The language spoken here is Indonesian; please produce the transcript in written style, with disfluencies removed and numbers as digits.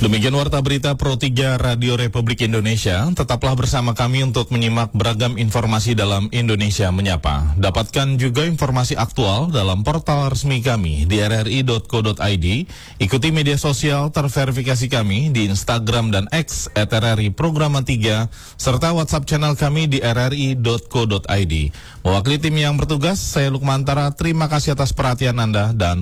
Demikian Warta Berita Pro 3 Radio Republik Indonesia. Tetaplah bersama kami untuk menyimak beragam informasi dalam Indonesia Menyapa. Dapatkan juga informasi aktual dalam portal resmi kami di rri.co.id. Ikuti media sosial terverifikasi kami di Instagram dan X @RRI Programa 3, serta WhatsApp channel kami di rri.co.id. Mewakili tim yang bertugas, saya Lukmantara. Terima kasih atas perhatian Anda dan